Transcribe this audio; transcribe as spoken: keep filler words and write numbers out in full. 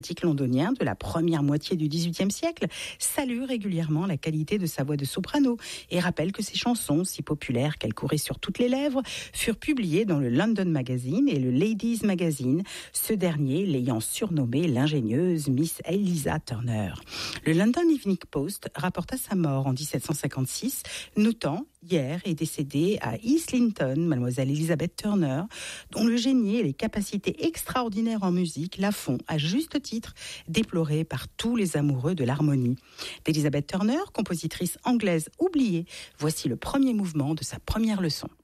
londonien de la première moitié du dix-huitième siècle salue régulièrement la qualité de sa voix de soprano et rappelle que ses chansons, si populaires qu'elles couraient sur toutes les lèvres, furent publiées dans le London Magazine et le Ladies Magazine, ce dernier l'ayant surnommée l'ingénieuse Miss Eliza Turner. Le London Evening Post rapporta sa mort en dix-sept cent cinquante-six, notant hier est décédée à Islington, mademoiselle Elizabeth Turner, dont le génie et les capacités extraordinaires en musique la font, à juste titre, déplorée par tous les amoureux de l'harmonie. D'Elizabeth Turner, compositrice anglaise oubliée, voici le premier mouvement de sa première leçon.